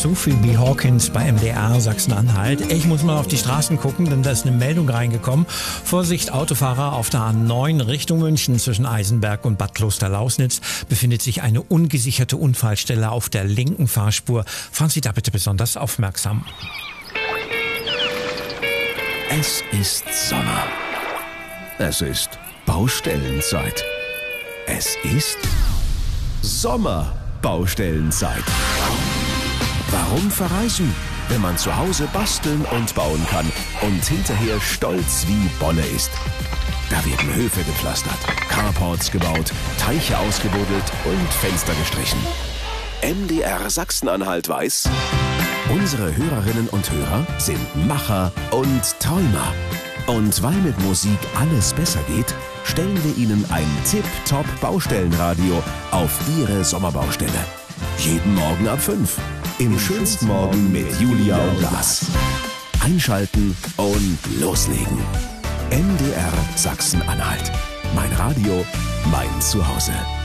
Sophie B. Hawkins bei MDR Sachsen-Anhalt. Ich muss mal auf die Straßen gucken, denn da ist eine Meldung reingekommen. Vorsicht, Autofahrer, auf der A9 Richtung München zwischen Eisenberg und Bad Kloster-Lausnitz befindet sich eine ungesicherte Unfallstelle auf der linken Fahrspur. Fahren Sie da bitte besonders aufmerksam. Es ist Sommer. Es ist Baustellenzeit. Es ist Sommerbaustellenzeit. Warum verreisen, wenn man zu Hause basteln und bauen kann und hinterher stolz wie Bolle ist? Da werden Höfe gepflastert, Carports gebaut, Teiche ausgebuddelt und Fenster gestrichen. MDR Sachsen-Anhalt weiß, unsere Hörerinnen und Hörer sind Macher und Träumer. Und weil mit Musik alles besser geht, stellen wir Ihnen ein Tip-Top-Baustellenradio auf Ihre Sommerbaustelle. Jeden Morgen ab 5. Im schönsten Morgen mit Julia und Lars. Einschalten und loslegen. MDR Sachsen-Anhalt. Mein Radio, mein Zuhause.